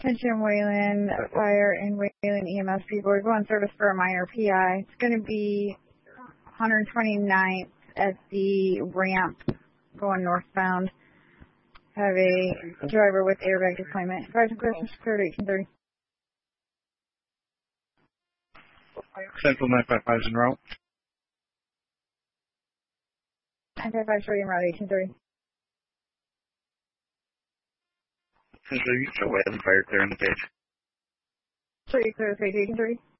Attention Wayland Fire and Wayland EMS people. We're going service for a minor PI. It's going to be 129th at the ramp going northbound. Have a driver with airbag deployment. Advise question secured 1830. Central 955 is en route. 955 showing en route 1830. Central, you show Wayland Fire clear on the page. So you clear the page 1830?